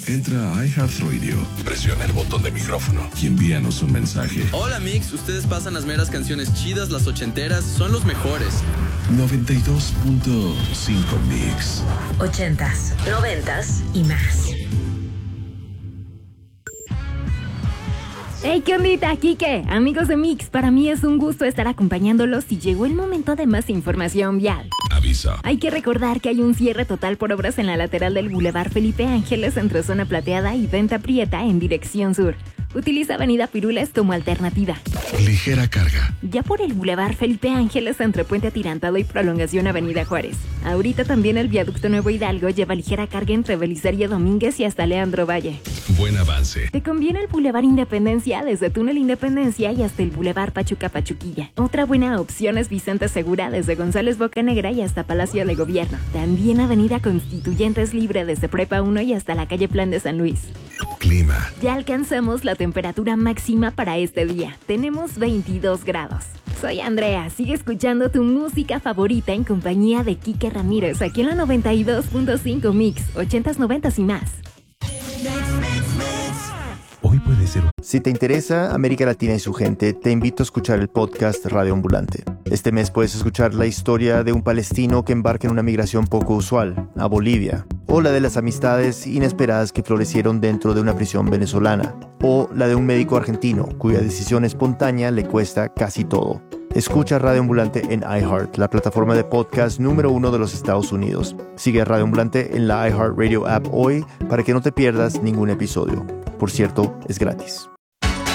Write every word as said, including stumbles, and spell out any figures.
Entra a iHeartRadio, presiona el botón de micrófono y envíanos un mensaje. Hola Mix, ustedes pasan las meras canciones chidas, las ochenteras, son los mejores. noventa y dos punto cinco Mix. Ochentas, noventas y más. Hey, ¿qué ondita, Kike? Amigos de Mix, para mí es un gusto estar acompañándolos y llegó el momento de más información vial. Avisa. Hay que recordar que hay un cierre total por obras en la lateral del Boulevard Felipe Ángeles entre Zona Plateada y Venta Prieta en dirección sur. Utiliza Avenida Pirules como alternativa. Ligera carga. Ya por el Boulevard Felipe Ángeles entre Puente Atirantado y Prolongación Avenida Juárez. Ahorita también el Viaducto Nuevo Hidalgo lleva ligera carga entre Belisario Domínguez y hasta Leandro Valle. Buen avance. Te conviene el Boulevard Independencia desde Túnel Independencia y hasta el Boulevard Pachuca Pachuquilla. Otra buena opción es Vicente Segura desde González Bocanegra y hasta Palacio de Gobierno. También Avenida Constituyentes Libre desde Prepa uno y hasta la calle Plan de San Luis. Clima. Ya alcanzamos la temperatura máxima para este día. Tenemos veintidós grados. Soy Andrea, sigue escuchando tu música favorita en compañía de Kike Ramírez aquí en la noventa y dos punto cinco Mix, ochentas, noventas y más. Hoy puede ser. Si te interesa América Latina y su gente, te invito a escuchar el podcast Radio Ambulante. Este mes puedes escuchar la historia de un palestino que embarca en una migración poco usual, a Bolivia, o la de las amistades inesperadas que florecieron dentro de una prisión venezolana, o la de un médico argentino cuya decisión espontánea le cuesta casi todo. Escucha Radio Ambulante en iHeart, la plataforma de podcast número uno de los Estados Unidos. Sigue a Radio Ambulante en la iHeartRadio app hoy para que no te pierdas ningún episodio. Por cierto, es gratis.